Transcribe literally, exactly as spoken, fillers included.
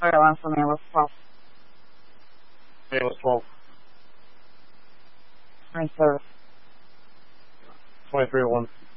Sorry, line for me, what's twelve? It was twelve. Twenty service. twenty-three oh one.